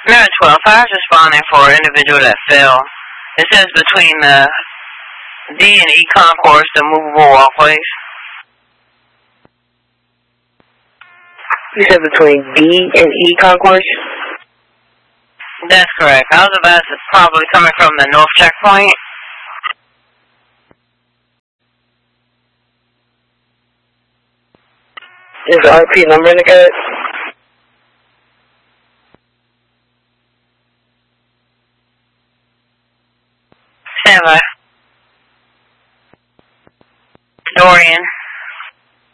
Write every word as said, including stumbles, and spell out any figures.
Number twelve, fire's responding for an individual that fell. It says between the D and E concourse, the movable walkways. You said between D and E concourse? That's correct. I was about to probably coming from the north checkpoint. Is the R P number in the code? Stand by. Dorian.